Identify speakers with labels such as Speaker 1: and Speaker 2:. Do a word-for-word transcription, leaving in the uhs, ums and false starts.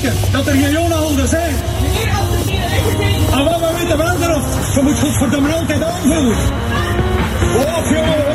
Speaker 1: zeker dat er geen Jonahouden zijn?
Speaker 2: Meneer, als er geen rechter zijn...
Speaker 1: En wat we weten wel erop, ze moet godverdomme altijd aanvoeren. Oh, jongen.